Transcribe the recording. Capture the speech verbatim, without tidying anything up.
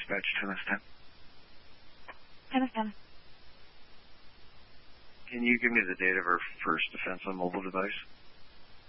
dispatch ten S ten. ten S ten. Can you give me the date of her first offense on mobile device?